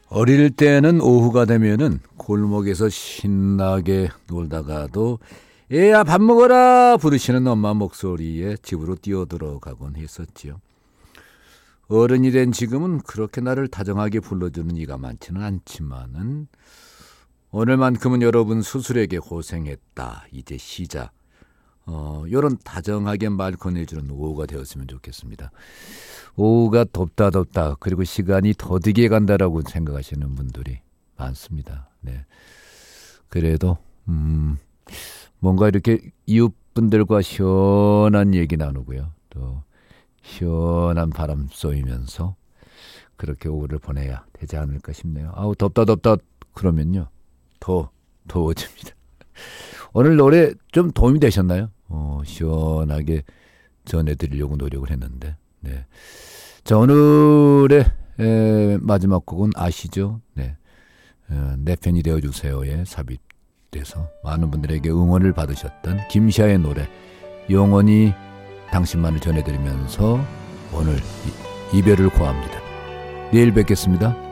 어릴 때는 오후가 되면은 골목에서 신나게 놀다가도 애야 밥 먹어라 부르시는 엄마 목소리에 집으로 뛰어들어가곤 했었지요. 어른이 된 지금은 그렇게 나를 다정하게 불러주는 이가 많지는 않지만은 오늘만큼은 여러분 수술에게 고생했다. 이제 시작. 이런 다정하게 말 건네주는 오후가 되었으면 좋겠습니다. 오후가 덥다 그리고 시간이 더디게 간다라고 생각하시는 분들이 많습니다. 네. 그래도 뭔가 이렇게 이웃분들과 시원한 얘기 나누고요. 또 시원한 바람 쏘이면서 그렇게 오후를 보내야 되지 않을까 싶네요. 아우 덥다 그러면요. 더 더워집니다. 오늘 노래 좀 도움이 되셨나요? 시원하게 전해드리려고 노력을 했는데 네. 자, 오늘의 마지막 곡은 아시죠? 네. 내 편이 되어주세요에 삽입돼서 많은 분들에게 응원을 받으셨던 김시아의 노래 영원히 당신만을 전해드리면서 오늘 이별을 고합니다. 내일 뵙겠습니다.